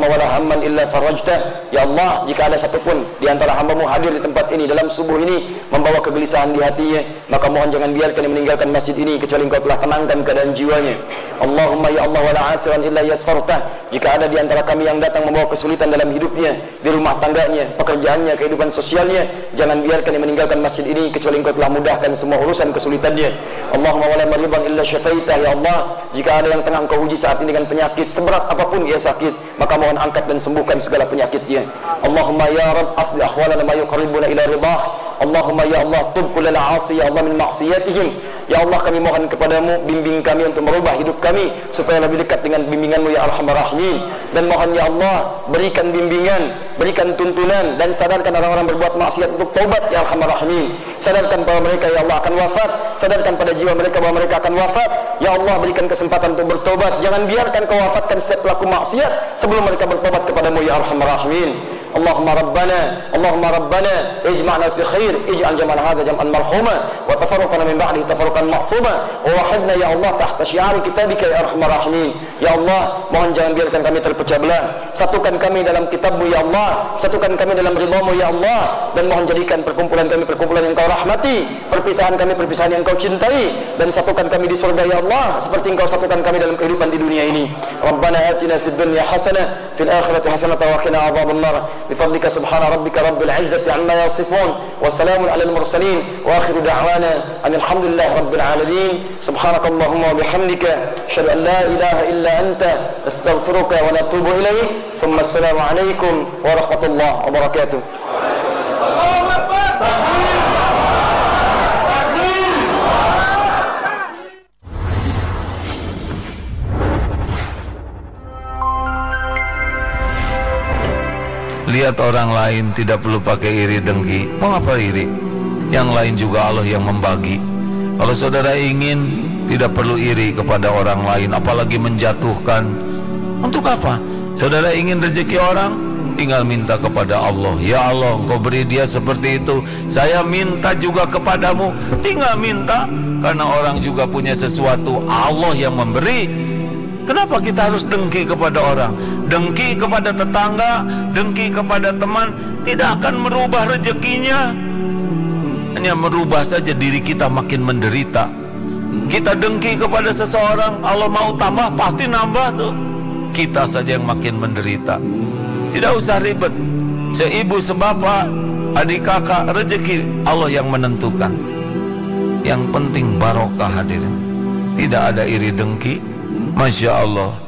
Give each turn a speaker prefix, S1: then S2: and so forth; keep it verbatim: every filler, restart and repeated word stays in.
S1: hamma wala hamman illa farajtah. Ya Allah, jika ada satupun di antara hamba-Mu hadir di tempat ini dalam subuh ini membawa kegelisahan di hatinya, maka mohon jangan biarkan dia meninggalkan masjid ini kecuali Engkau telah tenangkan keadaan jiwanya. Allahumma ya Allah wala asiran illa yassartah. Jika ada di antara kami yang datang membawa kesulitan dalam hidupnya, di rumah tangganya, pekerjaannya, kehidupan sosialnya, jangan biarkan dia meninggalkan masjid ini kecuali Engkau telah mudahkan semua urusan kesulitannya. Allahumma wala maridan illa syafaitah. Ya Allah, jika ada yang tengah Engkau uji saat ini dengan penyakit seberat apapun ia sakit, maka mohon angkat dan sembuhkan segala penyakitnya. Allahumma ya Rabb asli ahwalana ma yuqarribuna ila ridah. Allahumma ya Allah tub kullal 'asi ya Allah min ma'siyatihim. Ya Allah, kami mohon kepadamu, bimbing kami untuk merubah hidup kami supaya lebih dekat dengan bimbingan-Mu ya Arhamar Rahimin. Dan mohon ya Allah, berikan bimbingan, berikan tuntunan, dan sadarkan orang-orang berbuat maksiat untuk taubat ya Arhamar Rahimin. Sadarkan bahwa mereka ya Allah akan wafat, sadarkan pada jiwa mereka bahwa mereka akan wafat. Ya Allah, berikan kesempatan untuk bertobat. Jangan biarkan Kau wafatkan setiap pelaku maksiat sebelum mereka bertobat kepadamu ya Arhamar Rahimin. Allahumma rabbana Allahumma rabbana ijma'na fi khair, ij'al jam'ana hadha jam'an marhuma wa tafarruqana min ba'dihi tafarruqan ma'suma wa wahidna ya Allah tahta syi'ari kitabika ya arhamar rahimin. Ya Allah, mohon jangan biarkan kami terpecah belah, satukan kami dalam kitab-Mu ya Allah, satukan kami dalam ridha-Mu ya Allah, dan mohon jadikan perkumpulan kami perkumpulan yang Kau rahmati, perpisahan kami perpisahan yang Kau cintai, dan satukan kami di surga ya Allah seperti Engkau satukan kami dalam kehidupan di dunia ini. Rabbana atina fid dunya hasanah fil akhirati hasanah wa qina adzabannar. بفضلك سبحان ربك رب العزة عما يصفون وسلام على المرسلين وآخر دعوانا أن الحمد لله رب العالمين. سبحانك اللهم وبحمدك أشهد أن لا إله إلا أنت أستغفرك ونتوب إليك. ثم السلام عليكم ورحمة الله وبركاته.
S2: Lihat orang lain tidak perlu pakai iri dengki. Mau apa iri? Yang lain juga Allah yang membagi. Kalau saudara ingin, tidak perlu iri kepada orang lain, apalagi menjatuhkan. Untuk apa? Saudara ingin rezeki orang, tinggal minta kepada Allah. Ya Allah, Engkau beri dia seperti itu, saya minta juga kepadamu. Tinggal minta, karena orang juga punya sesuatu, Allah yang memberi. Kenapa kita harus dengki kepada orang? Dengki kepada tetangga, dengki kepada teman, tidak akan merubah rezekinya, hanya merubah saja diri kita makin menderita. Kita dengki kepada seseorang, Allah mau tambah, pasti nambah tuh. Kita saja yang makin menderita. Tidak usah ribet. Seibu sebapak, adik kakak, rezeki Allah yang menentukan. Yang penting barokah hadirin. Tidak ada iri dengki. Masya Allah,